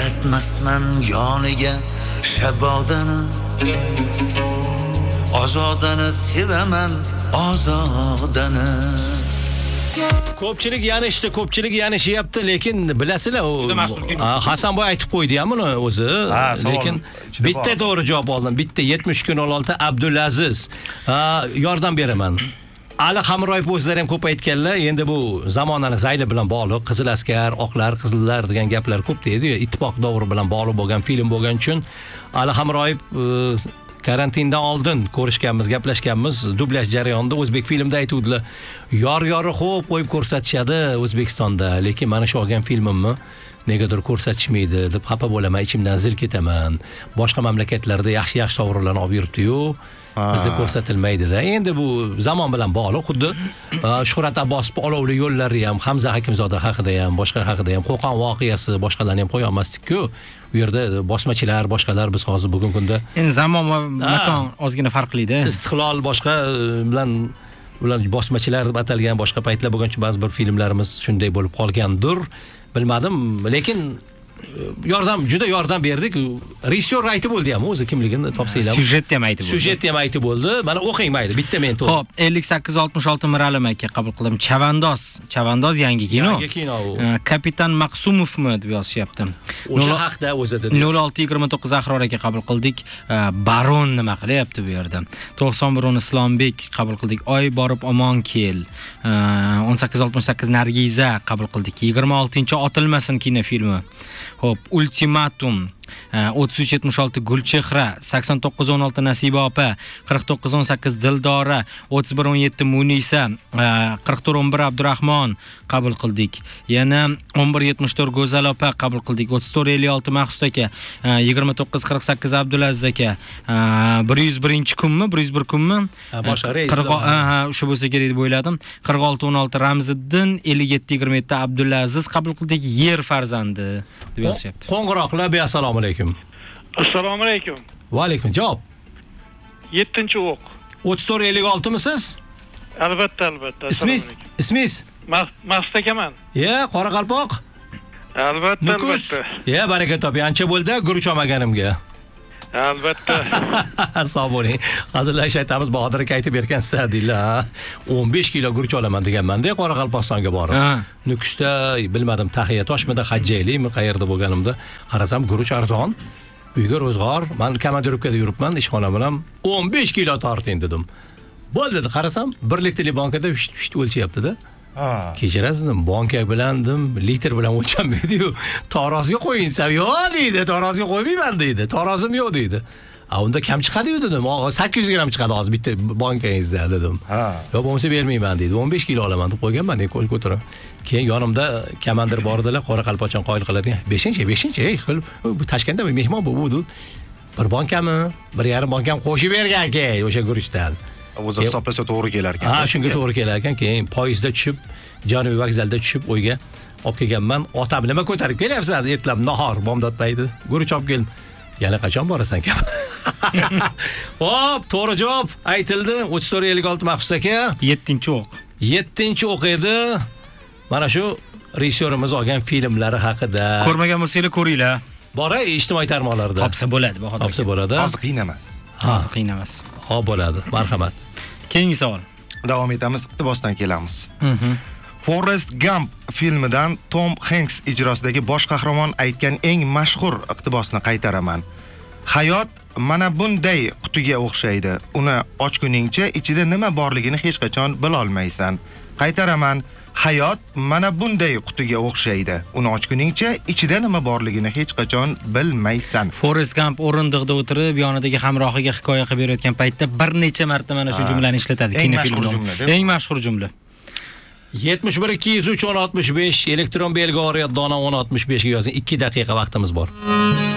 aytmasman yoniga shabodani, ozodani sevaman, ozodani. Ko'pchilik yanishyapti, lekin bilasizlar, Hasanboy aytib qo'ydi-ya buni o'zi. Lekin bitta to'g'ri javob oldim. Bitta 70 kun 16 Abdulaziz. Yordam beraman. Ali Hamroyev o'zlari ham ko'p aytganlar, endi bu zamonani zayli bilan bog'liq, qizil askar, oqlar, qizillar degan gaplar ko'p deydi. Ittifoq davri bilan bog'liq bo'lgan film bo'lgani uchun Ali Hamroyev karantindan oldin ko'rishganmiz, gaplashganmiz, dublyaj jarayonida o'zbek filmida aytuvdilar. Yor-yori xo'p qo'yib ko'rsatishadi O'zbekistonda, lekin mana shu olgan filmimni negadir ko'rsatishmaydi deb xafa bo'laman, ichimdan zil ketaman. Boshqa mamlakatlarda yaxshi-yaxshi sovrinlarni olib yuribdi-yu, bizda ko'rsatilmaydi-da. Endi bu zamon bilan bog'liq. Xuddi Shuhrat Abbosov olovli yo'llari ham, Hamza Hakimzoda haqida ham, boshqa haqida ham, Qo'qon voqeasi, boshqalarni ham qo'ya olmasdik-ku. U yerda bosmachilar, boshqalar biz hozir bugungi kunda endi zamon va makon ozgina farqli-da. Istiqlol boshqa bilan ular bosmachilar deb atalgan boshqa paytlar bo'lgan uchun ba'zi bir filmlarimiz shunday bo'lib qolgandir. Bilmadim, lekin juda yordam berdik. Rejissyor aytib bo'ldi ham, o'zi kimligini topsanglar. Syujetni ham aytib bo'ldi. Syujetni ham aytib bo'ldi. Mana o'qing mayli, bitta men to'g'ri. Xo'p, 5866 Miralim aka qabul qildim. Chavandoz yangi kino. Yangi kino u. Kapitan Maqsumovmi deb yozishyapti. O'sha haqda o'zi dedi. 0629 Ahror aka qabul qildik. Baron nima qilyapti bu yerda? 91 Islombek qabul qildik. Oy borib omon kel. 1868 Nargiza qabul qildik. 26 Otilmasin kino filmi. Hop, Ultimatum 3376 Gulchehra, 8916 Nasiba opa, 4918 Dildora, 3117 Munisa, 4411 Abdurahmon qabul qildik. Yana 1174 Go'zal opa qabul qildik. 3456 Mahsud aka, 2948 Abdulaziz aka, 101 kunmi, 101 kunmi? Boshqa reys. O'sha bo'lsa kerak deb o'yladim. 4616 Ramziddin, 5727 Abdulaziz qabul qildik. Yer farzandi deb yozishyapti. Qo'ng'iroqlar, assalomu alaykum. Assalomu alaykum. Va alaykum. Javob. 7-o'q. 3456 misiz? Albatta. Ismingiz? Mahsud akaman. Qoraqalpoq. Albatta. Baraka toping. Ancha bo'ldi guruch olmaganimga. Albatta. Sog' bo'ling. Hazillashib aytamiz, Bahodir aka aytib bergansiz, deylar. 15 kilo guruch olaman deganman-da Qoraqalpog'istonga borib. Nukusda bilmadim, Tahiya Toshmida, Hajjaylikmi, qayerda bo'lganimda qarasam guruch arzon. Uyga ro'zg'or, men komandirovkada yuribman, ishxonam bilan 15 kilo torting dedim. Bo'ldi, qarasam 1 litrli bankada o'lchyapti-da. Kechirasiz, banka bilandim, litr bilan o'lchanmaydi-yu. Tarozga qo'ying, yo'q deydi, tarozga qo'ymayman deydi. Tarozim yo'q deydi. Unda kam chiqadi-yu dedim. 800 gram chiqadi hozir bitta bankangizda dedim. Yo'q, bo'lmasa bermayman deydi. 15 kilo olaman deb qo'yganman, qo'l ko'tarib. Keyin yonimda komandir bor edilar, Qoraqalpoqchon qoyil qiladigan. 5-chi, qilib, bu Toshkentda mehmon bu. Bir bankami, 1,5 bankam qo'shib bergan keyin o'sha guruchdan. O'zi hisoblasa to'g'ri kelar ekan. Shunga to'g'ri kelar ekan. Keyin poyezdda tushib, Janubiy vokzalda tushib o'yga olib kelganman. Otam nima ko'tarib kelyapsiz? Ertalab nahor bomdod payti. Guruch olib keldim. Yana qachon borasan kam? Hop, to'g'ri javob aytildi. 3456 Mahsud aka. 7-o'q. 7-o'q edi. Mana shu rejissyorimiz olgan filmlari haqida. Ko'rmagan bo'lsangiz ko'ringlar. Bora ijtimoiy tarmoqlarda. Topsa bo'ladi, Bahodir. Topsa bo'ladi. Hozir qiyin emas. Hop bo'ladi. Marhamat. Keyingi savol. Davom etamiz, iqtibosdan kelamiz. Forrest Gump filmidan Tom Hanks ijrosidagi bosh qahramon aytgan eng mashhur iqtibosni qaytaraman. Hayot mana bunday qutiga o'xshaydi. Uni ochguningcha ichida nima borligini hech qachon bila olmaysan. Qaytaraman. Hayot mana bunday qutiga o'xshaydi. Uni ochguningcha ichida nima borligini hech qachon bilmaysan. Forrest Gump o'rindiqda o'tirib, yonidagi hamrohiga hikoya qilib berayotgan paytda bir necha marta mana shu jumlani ishlatadi kinofilmda. Eng mashhur jumla. 71 203 1065 elektron belgi oriyat dona 1065 ga yozing. 2 daqiqa vaqtimiz bor.